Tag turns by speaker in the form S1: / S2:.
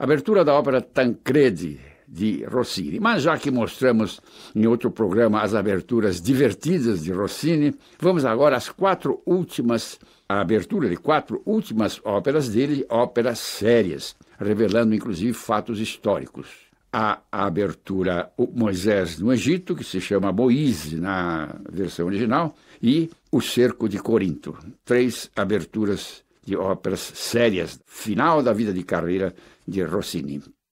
S1: Abertura da ópera Tancredi, de Rossini. Mas já que mostramos em outro programa as aberturas divertidas de Rossini, vamos agora às a abertura de 4 últimas óperas dele, óperas sérias, revelando inclusive fatos históricos. A abertura Moisés no Egito, que se chama Moise na versão original, e O Cerco de Corinto. 3 aberturas de óperas sérias, final da vida de carreira de Rossini.